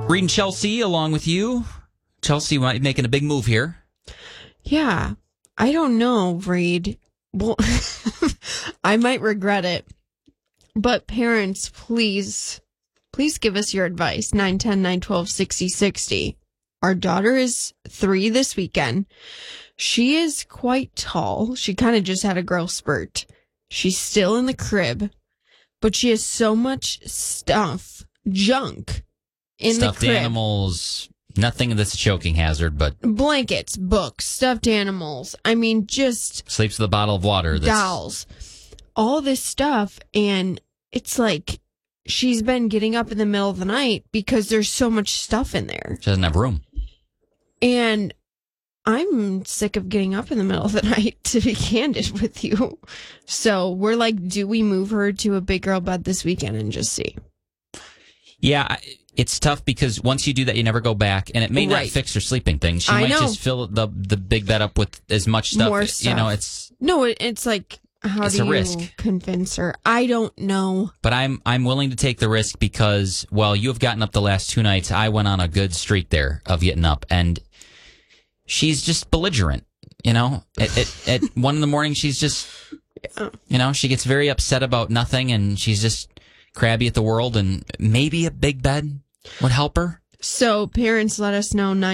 Reading Chelsea along with you. Chelsea might be making a big move here. Yeah. I don't know, Reed. Well, I might regret it. But parents, please give us your advice. 910-912-6060. Our daughter is 3 this weekend. She is quite tall. She kind of just had a growth spurt. She's still in the crib, but she has so much junk in Stuffed the crib. Animals, nothing that's a choking hazard, but Blankets, books, stuffed animals. I mean, just sleeps with a bottle of water. dolls. All this stuff, and it's like she's been getting up in the middle of the night because there's so much stuff in there. She doesn't have room. And I'm sick of getting up in the middle of the night, to be candid with you. So we're like, do we move her to a big girl bed this weekend and just see? Yeah, it's tough because once you do that, you never go back, and it may not fix her sleeping thing. She might just fill the big bed up with as much stuff. More stuff. You know, it's like, how it's do a you risk. Convince her? I don't know. But I'm willing to take the risk because, well, you have gotten up the last 2 nights. I went on a good streak there of getting up, and she's just belligerent. You know, at 1 a.m, she's just, you know, she gets very upset about nothing, and she's just crabby at the world, and maybe a big bed would help her. So parents, let us know.